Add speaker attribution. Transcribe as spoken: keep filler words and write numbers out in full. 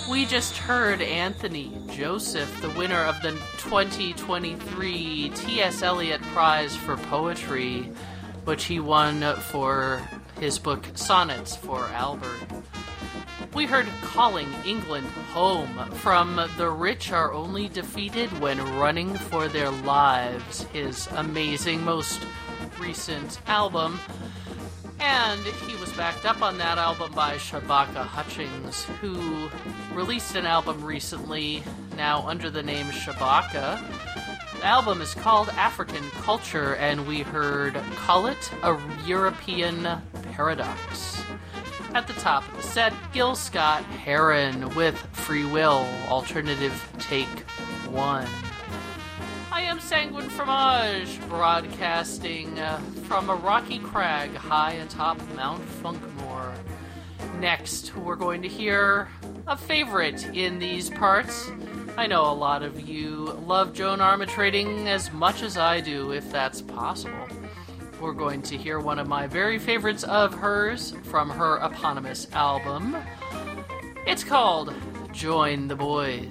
Speaker 1: We just heard Anthony Joseph, the winner of the twenty twenty-three T S. Eliot Prize for Poetry, which he won for his book Sonnets for Albert. We heard Calling England Home from The Rich Are Only Defeated When Running for Their Lives, his amazing, most recent album. And he was backed up on that album by Shabaka Hutchings, who released an album recently, now under the name Shabaka. The album is called African Culture, and we heard Call It a European Paradox. At the top of the set, Gil Scott-Heron with Free Will, alternative take one. I am Sanguine Fromage, broadcasting uh, from a rocky crag high atop Mount Funkmore. Next, we're going to hear a favorite in these parts. I know a lot of you love Joan Armatrading as much as I do, if that's possible. We're going to hear one of my very favorites of hers from her eponymous album. It's called Join the Boys.